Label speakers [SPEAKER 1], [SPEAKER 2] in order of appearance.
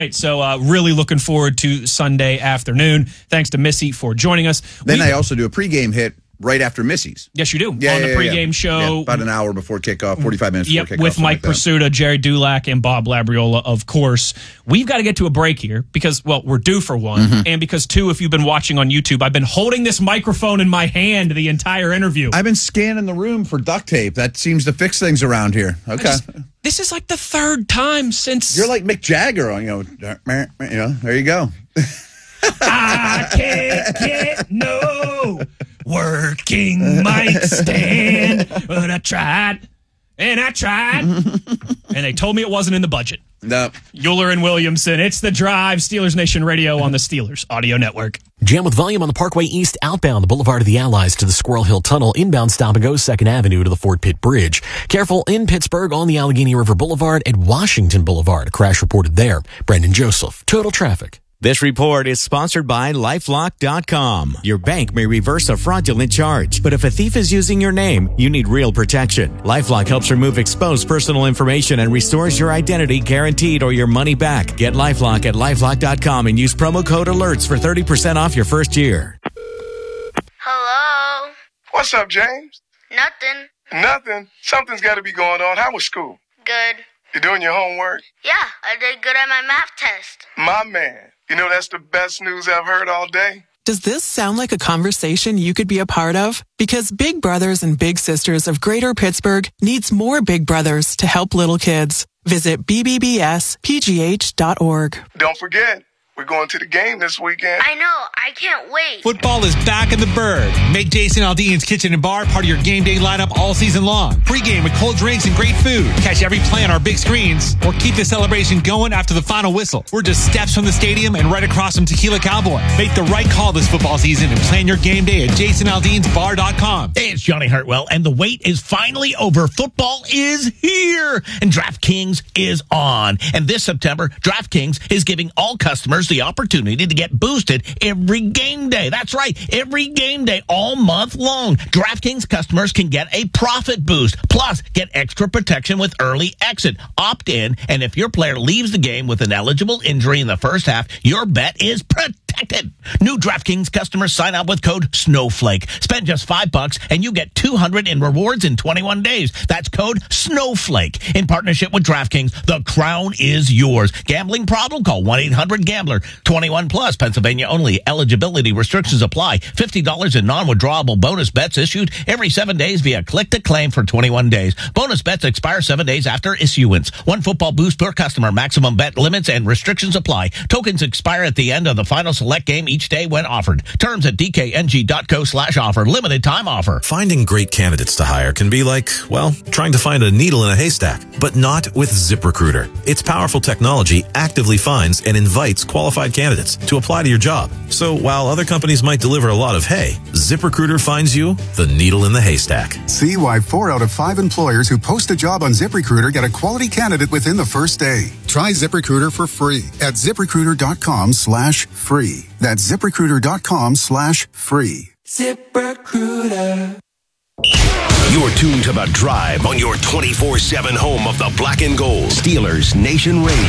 [SPEAKER 1] Right, so really looking forward to Sunday afternoon. Thanks to Missy for joining us.
[SPEAKER 2] Then I also do a pregame hit right after Missy's.
[SPEAKER 1] Yes, you do. On the pregame show.
[SPEAKER 2] Yeah, about an hour before kickoff, 45 minutes before kickoff.
[SPEAKER 1] With Mike Pursuta, Jerry Dulac, and Bob Labriola, of course. We've got to get to a break here because, well, we're due for one. Mm-hmm. And because, two, if you've been watching on YouTube, I've been holding this microphone in my hand the entire interview.
[SPEAKER 2] I've been scanning the room for duct tape. That seems to fix things around here. Okay.
[SPEAKER 1] This is like the third time since...
[SPEAKER 2] You're like Mick Jagger. There you go.
[SPEAKER 1] I can't get no working mic stand, but I tried, and they told me it wasn't in the budget.
[SPEAKER 2] No.
[SPEAKER 1] Euler and Williamson, it's The Drive, Steelers Nation Radio on the Steelers Audio Network.
[SPEAKER 3] Jam with volume on the Parkway East outbound, the Boulevard of the Allies to the Squirrel Hill Tunnel, inbound stop and go 2nd Avenue to the Fort Pitt Bridge. Careful in Pittsburgh on the Allegheny River Boulevard at Washington Boulevard. A crash reported there. Brendan Joseph, Total Traffic.
[SPEAKER 4] This report is sponsored by LifeLock.com. Your bank may reverse a fraudulent charge, but if a thief is using your name, you need real protection. LifeLock helps remove exposed personal information and restores your identity guaranteed or your money back. Get LifeLock at LifeLock.com and use promo code ALERTS for 30% off your first year.
[SPEAKER 5] Hello?
[SPEAKER 6] What's up, James?
[SPEAKER 5] Nothing.
[SPEAKER 6] Something's got to be going on. How was school?
[SPEAKER 5] Good.
[SPEAKER 6] You doing your homework?
[SPEAKER 5] Yeah, I did good at my math test.
[SPEAKER 6] My man. You know, that's the best news I've heard all day.
[SPEAKER 7] Does this sound like a conversation you could be a part of? Because Big Brothers and Big Sisters of Greater Pittsburgh needs more Big Brothers to help little kids. Visit bbbspgh.org.
[SPEAKER 6] Don't forget, we're going to the game this weekend.
[SPEAKER 5] I know. I can't wait.
[SPEAKER 8] Football is back in the Bird. Make Jason Aldean's Kitchen and Bar part of your game day lineup all season long. Pre-game with cold drinks and great food. Catch every play on our big screens or keep the celebration going after the final whistle. We're just steps from the stadium and right across from Tequila Cowboy. Make the right call this football season and plan your game day at jasonaldeansbar.com.
[SPEAKER 9] Hey, it's Johnny Hartwell, and the wait is finally over. Football is here, and DraftKings is on. And this September, DraftKings is giving all customers the opportunity to get boosted every game day. That's right, every game day all month long. DraftKings customers can get a profit boost, plus get extra protection with early exit. Opt in, and if your player leaves the game with an eligible injury in the first half, your bet is protected. New DraftKings customers sign up with code SNOWFLAKE. Spend just $5 and you get $200 in rewards in 21 days. That's code SNOWFLAKE. In partnership with DraftKings, the crown is yours. Gambling problem? Call 1-800-GAMBLER. 21 plus, Pennsylvania only. Eligibility restrictions apply. $50 in non-withdrawable bonus bets issued every 7 days via click-to-claim for 21 days. Bonus bets expire 7 days after issuance. One football boost per customer. Maximum bet limits and restrictions apply. Tokens expire at the end of the final select game each day when offered. Terms at dkng.co/offer. Limited time offer.
[SPEAKER 10] Finding great candidates to hire can be like, well, trying to find a needle in a haystack, but not with ZipRecruiter. Its powerful technology actively finds and invites qualified candidates to apply to your job. So while other companies might deliver a lot of hay, ZipRecruiter finds you the needle in the haystack.
[SPEAKER 11] See why 4 out of 5 employers who post a job on ZipRecruiter get a quality candidate within the first day. Try ZipRecruiter for free at ZipRecruiter.com/free. That's ZipRecruiter.com/free.
[SPEAKER 12] ZipRecruiter.
[SPEAKER 13] You're tuned to The Drive on your 24/7 home of the black and gold. Steelers Nation Radio.